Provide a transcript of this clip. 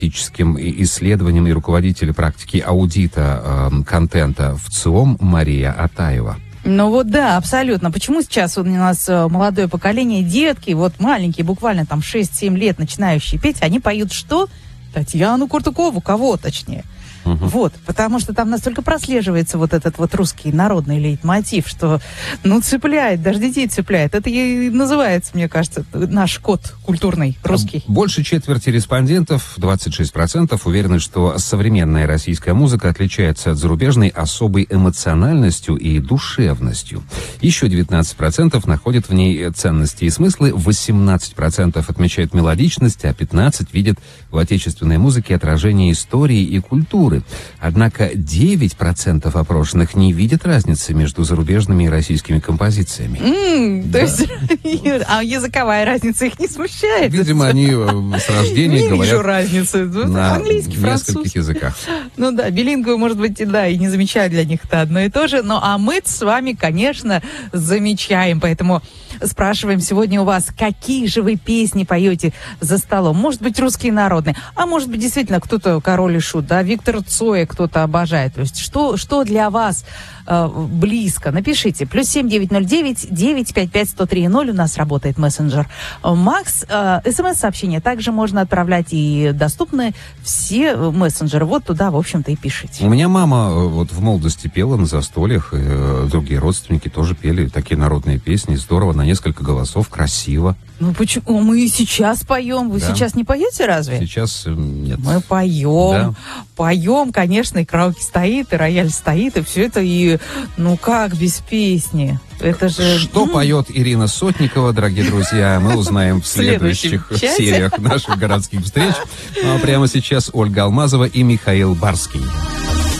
исследованиям и руководитель практики аудита контента в ЦИОМ Мария Атаева. Ну вот да, абсолютно. Почему сейчас у нас молодое поколение, детки, вот маленькие, буквально там 6-7 лет, начинающие петь, они поют что? Татьяну Куртукову, кого точнее. Вот, потому что там настолько прослеживается вот этот вот русский народный лейтмотив, что, цепляет, даже детей цепляет. Это и называется, мне кажется, наш код культурный, русский. Больше четверти респондентов, 26%, уверены, что современная российская музыка отличается от зарубежной особой эмоциональностью и душевностью. Еще 19% находят в ней ценности и смыслы, 18% отмечают мелодичность, а 15% видят в отечественной музыке отражение истории и культуры. Однако 9% опрошенных не видят разницы между зарубежными и российскими композициями. То есть, а языковая разница их не смущает? Видимо, они с рождения говорят... Не вижу разницы. На английский, французский. нескольких языках. Ну да, билингвы, может быть, да, и не замечают, для них это одно и то же. Ну, а мы с вами, конечно, замечаем. Поэтому спрашиваем сегодня у вас, какие же вы песни поете за столом? Может быть, русские народные, а может быть, действительно, кто-то Король и Шут, да, Виктор Цоя кто-то обожает. То есть, что для вас близко? Напишите. +7 909 955 1030. У нас работает мессенджер Макс. СМС-сообщения также можно отправлять, и доступны все мессенджеры. Вот туда, в общем-то, и пишите. У меня мама вот в молодости пела на застольях, и другие родственники тоже пели такие народные песни. Здорово, на несколько голосов, красиво. Ну почему? Мы и сейчас поем. Вы сейчас не поете разве? Сейчас нет. Мы поем. Да. Поем, конечно, и караоке стоит, и рояль стоит, и все это, и как без песни? Это же... Что поет Ирина Сотникова, дорогие друзья, мы узнаем в следующих сериях наших городских встреч. Ну а прямо сейчас Ольга Алмазова и Михаил Барский.